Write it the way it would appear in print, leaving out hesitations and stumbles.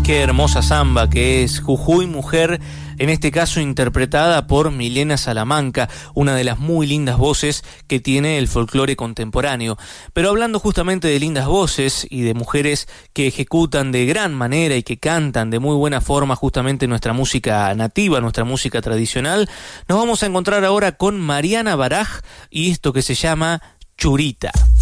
Qué hermosa samba que es Jujuy Mujer, en este caso interpretada por Milena Salamanca, una de las muy lindas voces que tiene el folclore contemporáneo. Pero hablando justamente de lindas voces y de mujeres que ejecutan de gran manera y que cantan de muy buena forma justamente nuestra música nativa, nuestra música tradicional, nos vamos a encontrar ahora con Mariana Baraj y esto que se llama Churita.